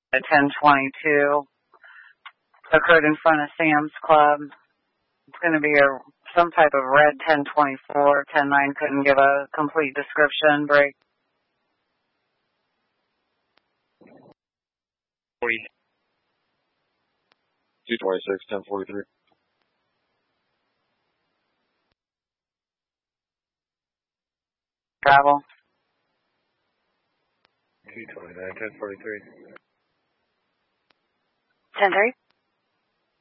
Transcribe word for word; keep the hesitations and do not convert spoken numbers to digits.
at ten twenty-two occurred in front of Sam's Club. It's going to be a some type of red ten twenty-four. ten nine couldn't give a complete description. Break. two twenty-six, ten forty-three. Travel. two twenty-nine, ten forty-three. ten three.